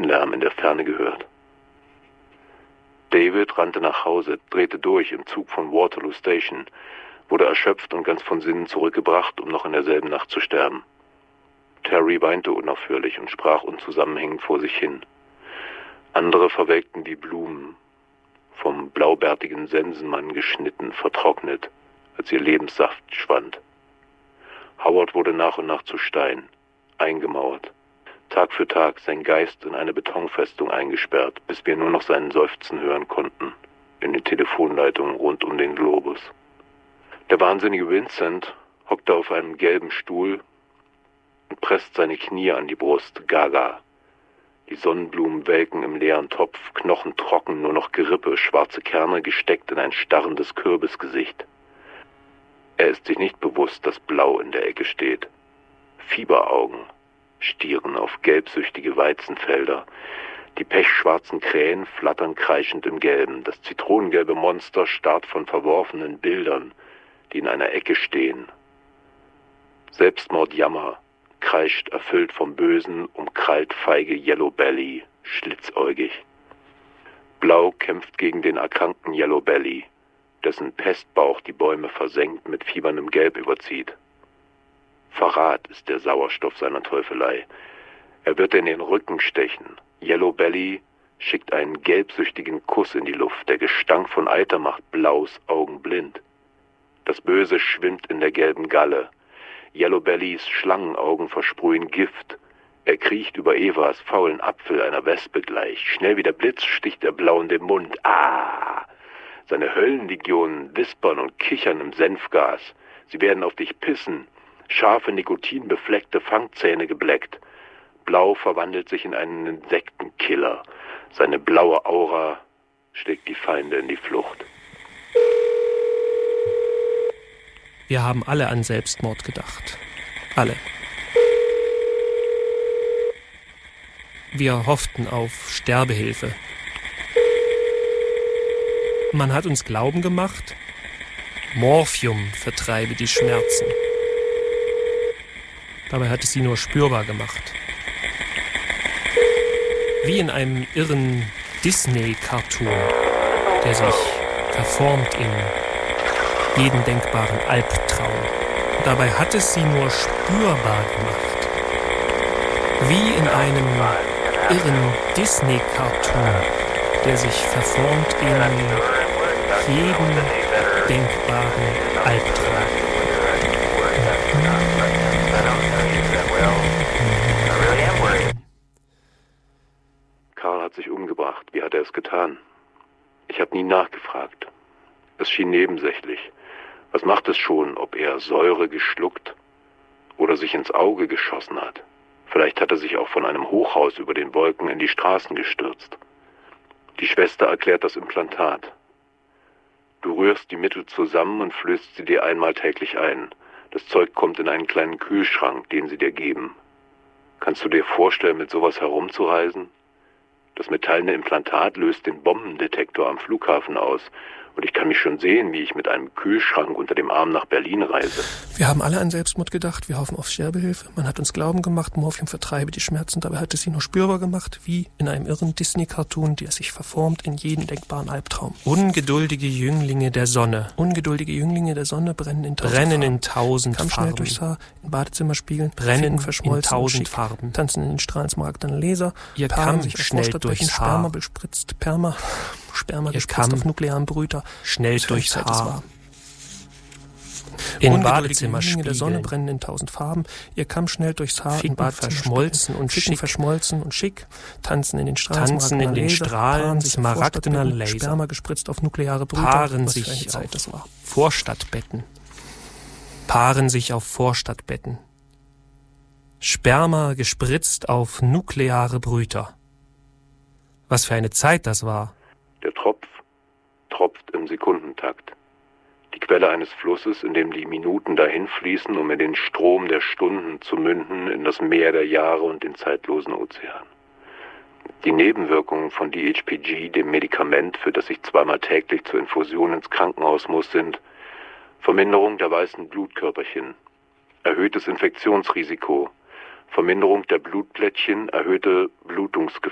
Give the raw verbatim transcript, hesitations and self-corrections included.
Maschinenlärm in der Ferne gehört. David rannte nach Hause, drehte durch im Zug von Waterloo Station, wurde erschöpft und ganz von Sinnen zurückgebracht, um noch in derselben Nacht zu sterben. Terry weinte unaufhörlich und sprach unzusammenhängend vor sich hin. Andere verwelkten wie Blumen, vom blaubärtigen Sensenmann geschnitten, vertrocknet, als ihr Lebenssaft schwand. Howard wurde nach und nach zu Stein, eingemauert. Tag für Tag sein Geist in eine Betonfestung eingesperrt, bis wir nur noch seinen Seufzen hören konnten, in den Telefonleitungen rund um den Globus. Der wahnsinnige Vincent hockte auf einem gelben Stuhl und presst seine Knie an die Brust, gaga. Die Sonnenblumen welken im leeren Topf, knochentrocken, nur noch Gerippe, schwarze Kerne gesteckt in ein starrendes Kürbisgesicht. Er ist sich nicht bewusst, dass Blau in der Ecke steht. Fieberaugen stieren auf gelbsüchtige Weizenfelder. Die pechschwarzen Krähen flattern kreischend im Gelben. Das zitronengelbe Monster starrt von verworfenen Bildern, die in einer Ecke stehen. Selbstmordjammer kreischt erfüllt vom Bösen, umkrallt feige Yellow Belly, schlitzäugig. Blau kämpft gegen den erkrankten Yellow Belly, dessen Pestbauch die Bäume versenkt mit fieberndem Gelb überzieht. Verrat ist der Sauerstoff seiner Teufelei. Er wird in den Rücken stechen. Yellow Belly schickt einen gelbsüchtigen Kuss in die Luft. Der Gestank von Eiter macht Blaus Augen blind. Das Böse schwimmt in der gelben Galle. Yellow Bellys Schlangenaugen versprühen Gift. Er kriecht über Evas faulen Apfel einer Wespe gleich. Schnell wie der Blitz sticht er Blau in den Mund. Ah! Seine Höllenlegionen wispern und kichern im Senfgas. Sie werden auf dich pissen. Scharfe, nikotinbefleckte Fangzähne gebleckt. Blau verwandelt sich in einen Insektenkiller. Seine blaue Aura schlägt die Feinde in die Flucht. Wir haben alle an Selbstmord gedacht. Alle. Wir hofften auf Sterbehilfe. Man hat uns glauben gemacht, Morphium vertreibe die Schmerzen. Dabei hat es sie nur spürbar gemacht. Wie in einem irren Disney-Cartoon, der sich verformt in jeden denkbaren Albtraum. Dabei hat es sie nur spürbar gemacht. Wie in einem irren Disney-Cartoon, der sich verformt in jeden denkbaren Albtraum. Karl hat sich umgebracht. Wie hat er es getan? Ich habe nie nachgefragt. Es schien nebensächlich. Was macht es schon, ob er Säure geschluckt oder sich ins Auge geschossen hat? Vielleicht hat er sich auch von einem Hochhaus über den Wolken in die Straßen gestürzt. Die Schwester erklärt das Implantat. Du rührst die Mittel zusammen und flößt sie dir einmal täglich ein. Das Zeug kommt in einen kleinen Kühlschrank, den sie dir geben. Kannst du dir vorstellen, mit sowas herumzureisen? Das metallene Implantat löst den Bombendetektor am Flughafen aus. Und ich kann mich schon sehen, wie ich mit einem Kühlschrank unter dem Arm nach Berlin reise. Wir haben alle an Selbstmord gedacht, wir hoffen auf Sterbehilfe. Man hat uns glauben gemacht, Morphium vertreibe die Schmerzen. Dabei hat es sie nur spürbar gemacht, wie in einem irren Disney-Cartoon, der sich verformt in jeden denkbaren Albtraum. Ungeduldige Jünglinge der Sonne. Ungeduldige Jünglinge der Sonne brennen in tausend brennen Farben. in tausend Kam Farben. schnell durchs Haar, in Badezimmerspiegeln, brennen verschmolzen in tausend Farben. Tanzen in den Strahlen smaragdenen Laser. Ihr Paaren Kamm sich schnell durchs Haar. Sperma bespritzt, Perma, Sperma Ihr gespritzt Kamm auf nuklearen Brüter. Schnell durchs Zeit Haar. es war. In Badezimmerspiegeln der Sonne Badezimmerspiegeln. brennen in tausend Farben. Ihr Kamm schnell durchs Haar. Ficken verschmolzen und Ficken schick. verschmolzen und schick. Tanzen in den Strahlen. Tanzen in den Laser. Strahlen Paaren sich auf smaragdener Vorstadtbetten, Laser. Sperma gespritzt auf nukleare Brüter. Paaren Was für eine sich Zeit auf das war. Vorstadtbetten. Paaren sich auf Vorstadtbetten. Sperma gespritzt auf nukleare Brüter. Was für eine Zeit das war. Der Tropf tropft im Sekundentakt. Die Quelle eines Flusses, in dem die Minuten dahinfließen, um in den Strom der Stunden zu münden, in das Meer der Jahre und den zeitlosen Ozean. Die Nebenwirkungen von D H P G, dem Medikament, für das ich zweimal täglich zur Infusion ins Krankenhaus muss, sind Verminderung der weißen Blutkörperchen, erhöhtes Infektionsrisiko, Verminderung der Blutplättchen, erhöhte Blutungsgefahr.